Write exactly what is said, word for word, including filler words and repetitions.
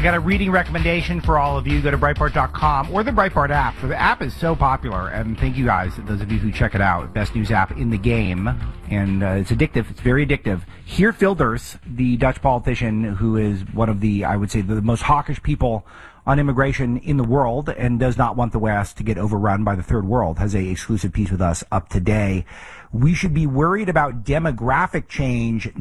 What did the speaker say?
got a reading recommendation for all of you. Go to Breitbart dot com or the Breitbart app. The app is so popular, and thank you guys, those of you who check it out. Best news app in the game, and uh, it's addictive. It's very addictive. Geert Wilders, the Dutch politician who is one of the, I would say, the most hawkish people on immigration in the world and does not want the West to get overrun by the third world, has a exclusive piece with us up today. We should be worried about demographic change,